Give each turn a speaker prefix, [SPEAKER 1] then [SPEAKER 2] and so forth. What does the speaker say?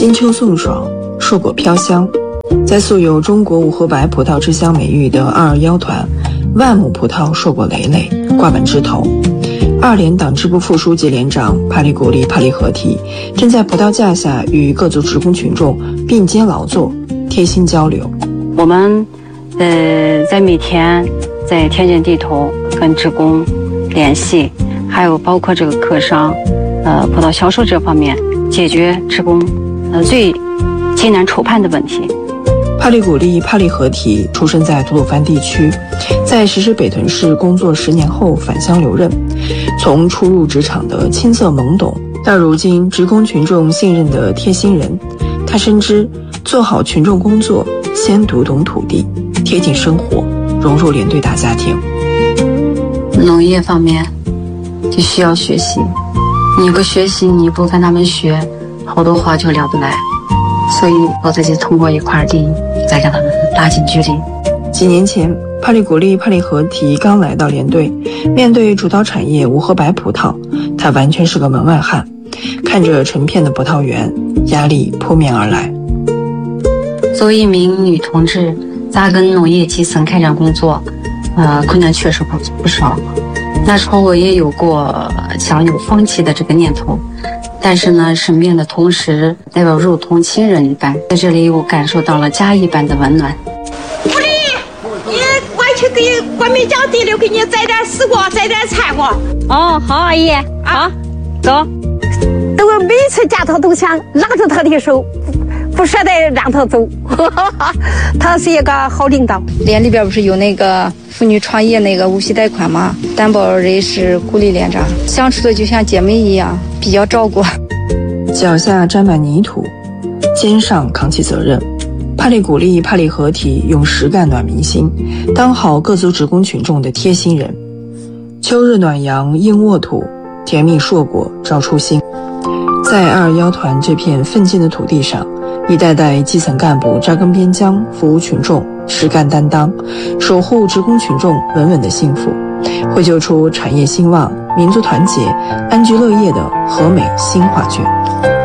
[SPEAKER 1] 金秋送爽，硕果飘香。在素有中国五河白葡萄之乡美誉的221团，万亩葡萄硕果累累，挂满枝头。2连党支部副书记连长帕里古丽帕里合体正在葡萄架下与各族职工群众并肩劳作，贴心交流。
[SPEAKER 2] 我们在每天在田间地头跟职工联系，还有包括这个客商葡萄销售这方面，解决职工最艰难愁盼的问题。
[SPEAKER 1] 帕里古丽帕里合体出生在吐鲁番地区，在实施北屯市工作10年后返乡留任。从初入职场的青涩懵懂，到如今职工群众信任的贴心人，他深知做好群众工作，先读懂土地，贴近生活，融入连队大家庭。
[SPEAKER 2] 农业方面就需要学习，你不学习，你不跟他们学，好多话就聊不来。所以我自己通过一块地再跟他们拉近距离。
[SPEAKER 1] 几年前，帕里古丽帕里合体刚来到连队，面对主导产业无河白葡萄，他完全是个门外汉。看着成片的葡萄园，压力扑面而来。
[SPEAKER 2] 作为一名女同志，扎根农业基层开展工作，困难确实不少。那时候我也有过想有放弃的这个念头，但是呢，生病的同时，代表如同亲人一般，在这里我感受到了家一般的温暖。
[SPEAKER 3] 狐狸，你我去给关梅江地里给你摘点丝瓜，摘点菜瓜。
[SPEAKER 4] 哦，好，阿姨，好，走。
[SPEAKER 3] 我每次见他都想拉着他的手，不舍得让他走。他是一个好领导。
[SPEAKER 4] 连里边不是有那个妇女创业那个无息贷款吗？担保人是古丽连长，相处的就像姐妹一样，比较照顾。
[SPEAKER 1] 脚下沾满泥土，肩上扛起责任。帕里古丽帕里合体用实干暖民心，当好各族职工群众的贴心人。秋日暖阳映沃土，甜蜜硕果照初心。在221团这片奋进的土地上，一代代基层干部扎根边疆，服务群众，实干担当，守护职工群众稳稳的幸福，绘就出产业兴旺、民族团结、安居乐业的和美新画卷。